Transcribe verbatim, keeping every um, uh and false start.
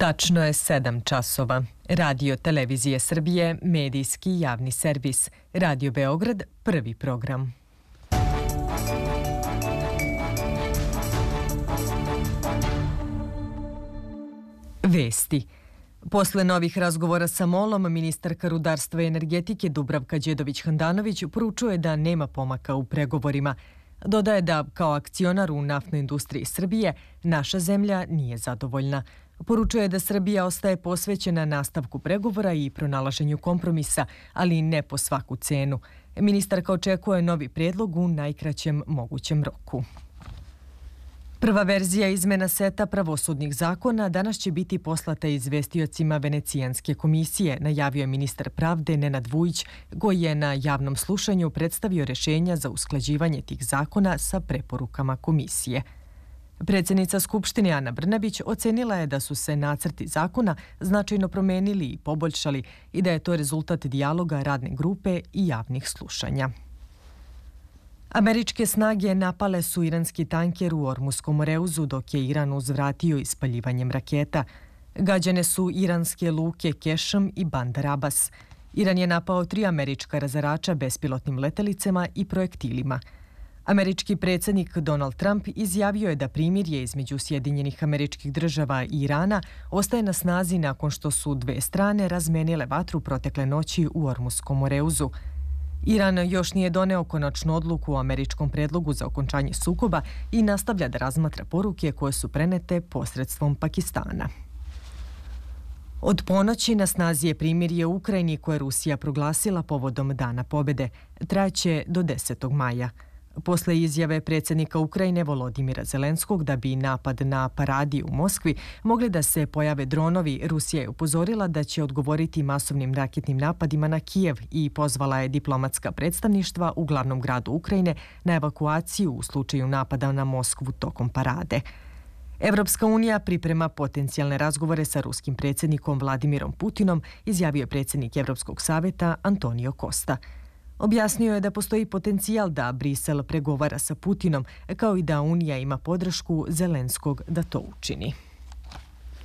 Tačno je sedam časova. Radio Televizije Srbije, medijski javni servis. Radio Beograd, prvi program. Vesti. Posle novih razgovora sa MOL-om, ministarka rudarstva i energetike Dubravka Đedović-Handanović poručuje da nema pomaka u pregovorima. Dodaje da, kao akcionar u naftnoj industriji Srbije, naša zemlja nije zadovoljna. Poručuje da Srbija ostaje posvećena nastavku pregovora i pronalaženju kompromisa, ali ne po svaku cenu. Ministarka očekuje novi predlog u najkraćem mogućem roku. Prva verzija izmena seta pravosudnih zakona danas će biti poslata izvestiocima Venecijanske komisije, najavio je ministar pravde Nenad Vujić, koji je na javnom slušanju predstavio rješenja za usklađivanje tih zakona sa preporukama komisije. Predsjednica Skupštine Ana Brnabić ocenila je da su se nacrti zakona značajno promenili i poboljšali i da je to rezultat dijaloga radne grupe i javnih slušanja. Američke snage napale su iranski tanker u Ormuskom Moreuzu dok je Iran uzvratio ispaljivanjem raketa. Gađane su iranske luke Kešem i Bandar Abbas. Iran je napao tri američka razarača bespilotnim letelicama i projektilima. Američki predsjednik Donald Trump izjavio je da primirje između Sjedinjenih Američkih Država i Irana ostaje na snazi nakon što su dve strane razmenile vatru protekle noći u Ormuskom Moreuzu. Iran još nije doneo konačnu odluku o američkom predlogu za okončanje sukoba i nastavlja da razmatra poruke koje su prenete posredstvom Pakistana. Od ponoći na snazi je primirje u Ukrajini koje Rusija proglasila povodom Dana pobjede. Trajaće do desetog maja. Posle izjave predsjednika Ukrajine Volodimira Zelenskog da bi napad na paradi u Moskvi mogli da se pojave dronovi, Rusija je upozorila da će odgovoriti masovnim raketnim napadima na Kijev i pozvala je diplomatska predstavništva u glavnom gradu Ukrajine na evakuaciju u slučaju napada na Moskvu tokom parade. Evropska unija priprema potencijalne razgovore sa ruskim predsjednikom Vladimirom Putinom, izjavio je predsjednik Evropskog savjeta Antonio Costa. Objasnio je da postoji potencijal da Brisel pregovara sa Putinom, kao i da Unija ima podršku Zelenskog da to učini.